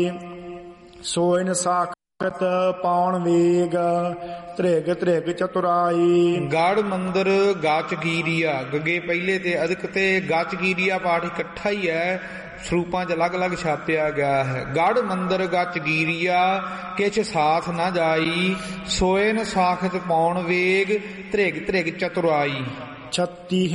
ਸੋਇਨ ਸਾਖਤ ਪੌਣ ਵੇਗ ਧ੍ਰਿਗ ਧ੍ਰਿਗ ਚਤੁਰਾਈ। ਗੜ ਮੰਦਰ ਗਾਚਗੀਰੀਆ, ਗੱਗੇ ਪਹਿਲੇ ਤੇ ਅਧਿਕ ਤੇ ਗਾਚਗੀਰੀਆ ਪਾਠ ਇਕੱਠਾ ਹੀ ਹੈ, ਸਰੂਪਾਂ ਚ ਅਲੱਗ ਅਲੱਗ ਛਾਪਿਆ ਗਿਆ ਹੈ। ਗੜ ਮੰਦਰ ਗਾਚਗੀਰੀਆ ਕਿਛ ਸਾਥ ਨਾ ਜਾਈ, ਸੋਇਨ ਸਾਖਤ ਪੌਣ ਵੇਗ ਧ੍ਰਿਗ ਧ੍ਰਿਗ ਚਤੁਰਾਈ। 36